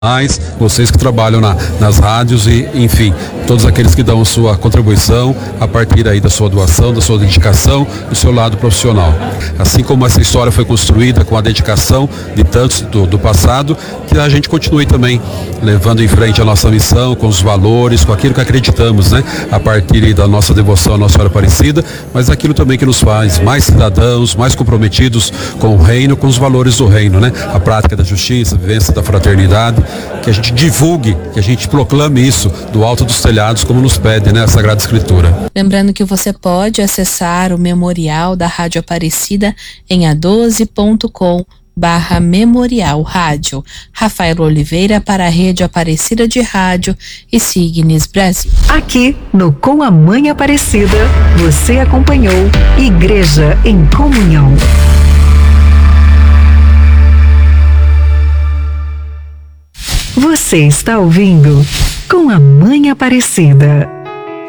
vocês que trabalham nas rádios e, enfim, todos aqueles que dão sua contribuição a partir aí da sua doação, da sua dedicação, do seu lado profissional. Assim como essa história foi construída com a dedicação de tantos do passado, que a gente continue também levando em frente a nossa missão, com os valores, com aquilo que acreditamos, né? A partir aí da nossa devoção à Nossa Senhora Aparecida, mas aquilo também que nos faz mais cidadãos, mais comprometidos com o reino, com os valores do reino, né? A prática da justiça, a vivência da fraternidade, que a gente divulgue, que a gente proclame isso do alto dos telhados, como nos pede, né, a Sagrada Escritura. Lembrando que você pode acessar o memorial da Rádio Aparecida em a12.com/memorial rádio. Rafael Oliveira para a Rede Aparecida de Rádio e Signes Brasil. Aqui no Com a Mãe Aparecida, você acompanhou Igreja em Comunhão. Você está ouvindo Com a Mãe Aparecida.